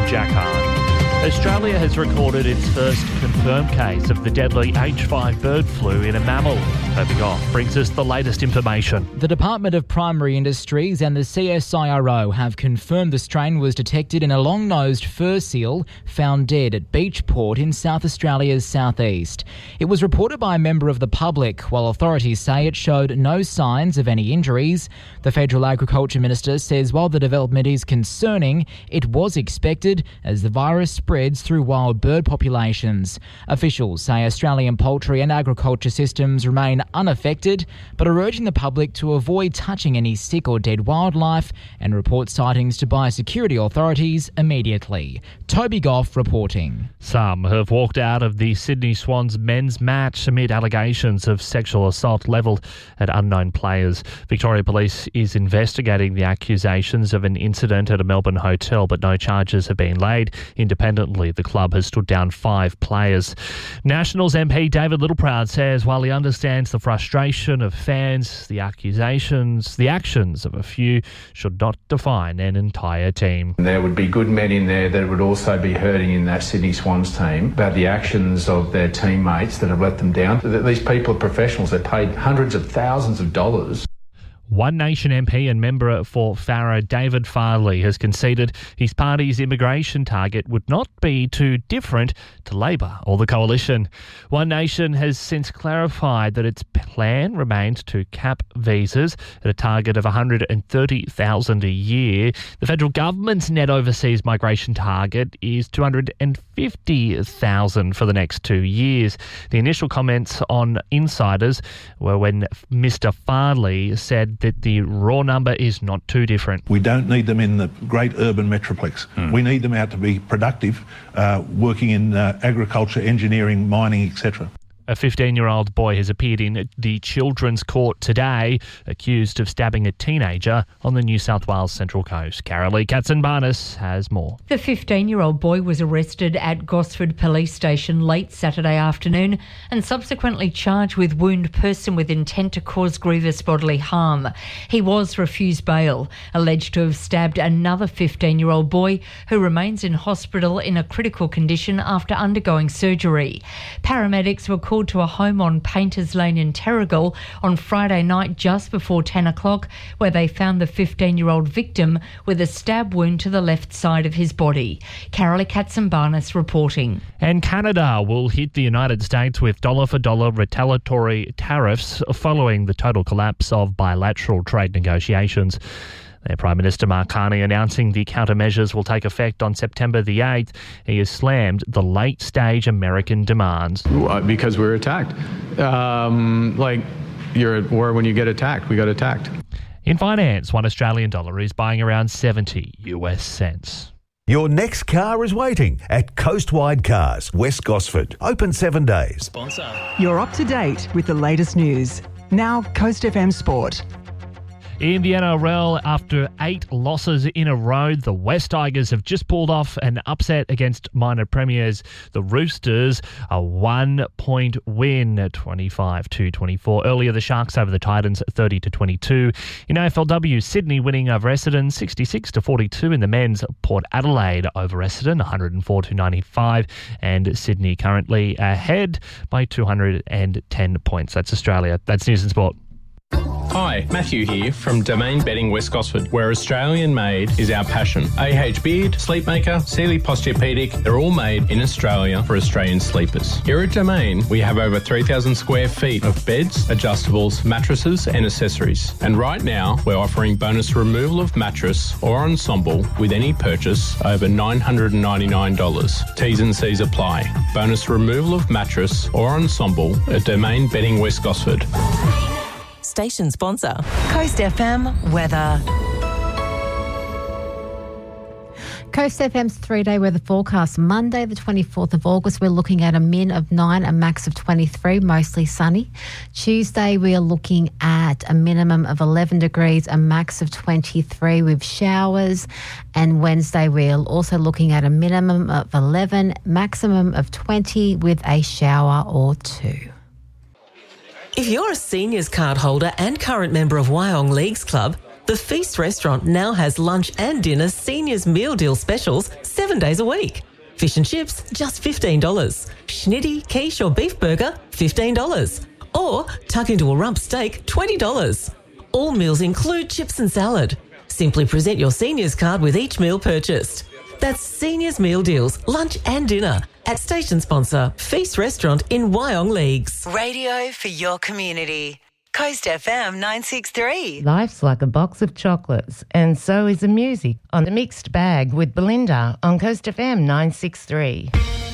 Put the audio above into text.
Jack Hahn. Australia has recorded its first confirmed case of the deadly H5 bird flu in a mammal. Toby Goff brings us the latest information. The Department of Primary Industries and the CSIRO have confirmed the strain was detected in a long-nosed fur seal found dead at Beachport in South Australia's southeast. It was reported by a member of the public, while authorities say it showed no signs of any injuries. The Federal Agriculture Minister says while the development is concerning, it was expected as the virus spreads through wild bird populations. Officials say Australian poultry and agriculture systems remain unaffected, but are urging the public to avoid touching any sick or dead wildlife and report sightings to biosecurity authorities immediately. Toby Goff reporting. Some have walked out of the Sydney Swans men's match amid allegations of sexual assault levelled at unknown players. Victoria Police is investigating the accusations of an incident at a Melbourne hotel, but no charges have been laid. Independently, the club has stood down 5 players. Nationals MP David Littleproud says while he understands the frustration of fans, the accusations, the actions of a few should not define an entire team. There would be good men in there that would also be hurting in that Sydney Swans team about the actions of their teammates that have let them down. These people are professionals. They're paid hundreds of thousands of dollars. One Nation MP and member for Farrer, David Farley, has conceded his party's immigration target would not be too different to Labor or the Coalition. One Nation has since clarified that its plan remains to cap visas at a target of 130,000 a year. The federal government's net overseas migration target is 250,000 for the next 2 years. The initial comments on insiders were when Mr. Farley said that the raw number is not too different. We don't need them in the great urban metroplex. We need them out to be productive, working in agriculture, engineering, mining, etc. A 15-year-old boy has appeared in the Children's Court today, accused of stabbing a teenager on the New South Wales Central Coast. Carolee Katzenbarnis has more. The 15-year-old boy was arrested at Gosford Police Station late Saturday afternoon and subsequently charged with wound person with intent to cause grievous bodily harm. He was refused bail, alleged to have stabbed another 15-year-old boy who remains in hospital in a critical condition after undergoing surgery. Paramedics were called to a home on Painters Lane in Terrigal on Friday night just before 10 o'clock, where they found the 15-year-old victim with a stab wound to the left side of his body. Carolee Katzenbarnis reporting. And Canada will hit the United States with dollar-for-dollar retaliatory tariffs following the total collapse of bilateral trade negotiations. Their Prime Minister Mark Carney announcing the countermeasures will take effect on September the 8th. He has slammed the late-stage American demands. Because we were attacked. You're at war when you get attacked. We got attacked. In finance, $1 Australian dollar is buying around 70 US cents. Your next car is waiting at Coastwide Cars, West Gosford. Open 7 days. Sponsor. You're up to date with the latest news. Now, Coast FM Sport. In the NRL, after 8 losses in a row, the West Tigers have just pulled off an upset against minor premiers, the Roosters, a 1-point win at 25-24. Earlier, the Sharks over the Titans 30-22. In AFLW, Sydney winning over Essendon 66-42 in the men's. Port Adelaide over Essendon 104-95, and Sydney currently ahead by 210 points. That's Australia. That's News and Sport. Hi, Matthew here from Domain Bedding West Gosford, where Australian made is our passion. AH Beard, Sleepmaker, Sealy Posturepedic, they're all made in Australia for Australian sleepers. Here at Domain, we have over 3,000 square feet of beds, adjustables, mattresses and accessories. And right now, we're offering bonus removal of mattress or ensemble with any purchase over $999. T's and C's apply. Bonus removal of mattress or ensemble at Domain Bedding West Gosford. Station sponsor, Coast FM weather. Coast FM's 3-day weather forecast. Monday, the 24th of August, we're looking at a min of 9, a max of 23, mostly sunny. Tuesday, we are looking at a minimum of 11 degrees, a max of 23 with showers. And Wednesday, we're also looking at a minimum of 11, maximum of 20 with a shower or 2. If you're a seniors card holder and current member of Wyong Leagues Club, the Feast restaurant now has lunch and dinner seniors meal deal specials 7 days a week. Fish and chips, just $15. Schnitty, quiche or beef burger, $15. Or tuck into a rump steak, $20. All meals include chips and salad. Simply present your seniors card with each meal purchased. That's Seniors Meal Deals, lunch and dinner at station sponsor Feast Restaurant in Wyong Leagues. Radio for your community. Coast FM 963. Life's like a box of chocolates, and so is the music on The Mixed Bag with Belinda on Coast FM 963.